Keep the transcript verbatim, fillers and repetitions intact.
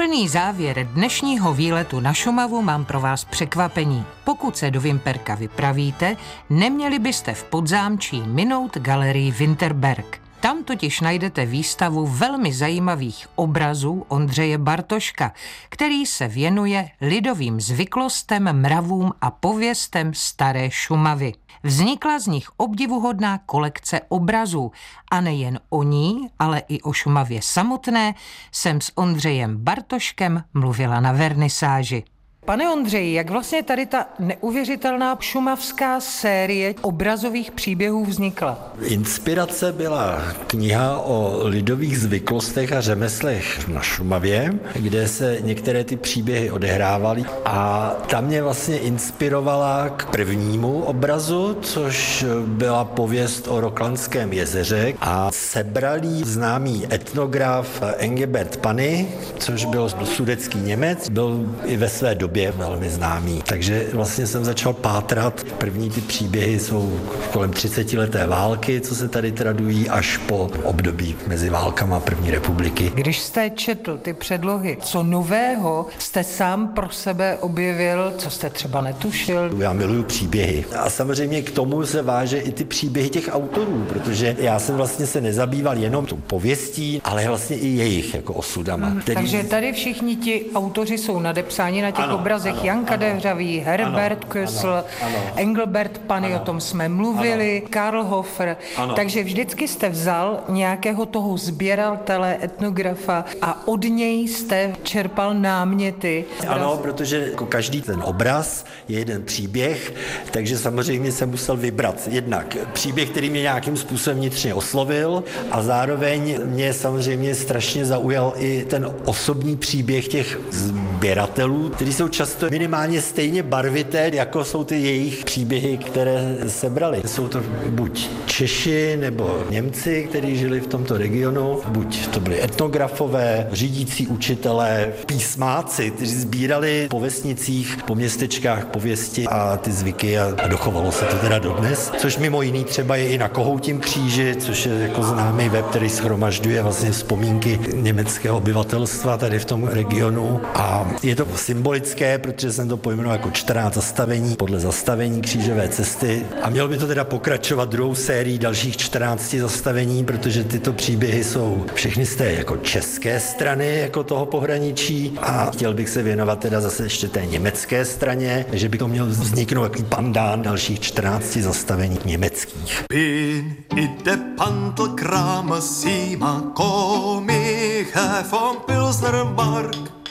úplný závěr dnešního výletu na Šumavu mám pro vás překvapení. Pokud se do Vimperka vypravíte, neměli byste v Podzámčí minout galerii Winterberg. Tam totiž najdete výstavu velmi zajímavých obrazů Ondřeje Bartoška, který se věnuje lidovým zvyklostem, mravům a pověstem staré Šumavy. Vznikla z nich obdivuhodná kolekce obrazů a nejen o ní, ale i o Šumavě samotné jsem s Ondřejem Bartoškem mluvila na vernisáži. Pane Ondřeji, jak vlastně tady ta neuvěřitelná šumavská série obrazových příběhů vznikla? Inspirace byla kniha o lidových zvyklostech a řemeslech na Šumavě, kde se některé ty příběhy odehrávaly a ta mě vlastně inspirovala k prvnímu obrazu, což byla pověst o Roklanském jezeře a sebral jí známý etnograf Engelbert Panny, což byl sudetský Němec, byl i ve své době velmi známý. Takže vlastně jsem začal pátrat. První ty příběhy jsou kolem třicetileté války, co se tady tradují, až po období mezi válkama první republiky. Když jste četl ty předlohy, co nového jste sám pro sebe objevil, co jste třeba netušil? Já miluju příběhy. A samozřejmě k tomu se váže i ty příběhy těch autorů, protože já jsem vlastně se nezabýval jenom tou pověstí, ale vlastně i jejich jako osudama. Hmm, který... Takže tady všichni ti autoři jsou nadepsáni na těch ano. obrazech. Ano, Jan Kadehřavý, Herbert Kösl, Engelbert Panny, o tom jsme mluvili, ano. Karl Hofer. Ano. Takže vždycky jste vzal nějakého toho sběratele, etnografa a od něj jste čerpal náměty. Ano, protože jako každý ten obraz je jeden příběh, takže samozřejmě jsem musel vybrat jednak příběh, který mě nějakým způsobem vnitřně oslovil a zároveň mě samozřejmě strašně zaujal i ten osobní příběh těch sběratelů, kteří jsou často minimálně stejně barvité, jako jsou ty jejich příběhy, které sebrali. Jsou to buď Češi nebo Němci, kteří žili v tomto regionu, buď to byli etnografové, řídící učitelé, písmáci, kteří sbírali po vesnicích, po městečkách pověsti a ty zvyky a, a dochovalo se to teda dodnes, což mimo jiný třeba je i na Kohoutím kříži, což je jako známý web, který shromažďuje vlastně vzpomínky německého obyvatelstva tady v tom regionu a je to symbolické, protože jsem to pojmenoval jako čtrnáct zastavení podle zastavení křížové cesty a mělo by to teda pokračovat druhou sérií dalších čtrnácti zastavení, protože tyto příběhy jsou všechny z té jako české strany jako toho pohraničí a chtěl bych se věnovat teda zase ještě té německé straně, že by to měl vzniknout takový pandán dalších čtrnácti zastavení německých. Bin in der Pantelkramer Sima komm ich vom Pilsner Mark.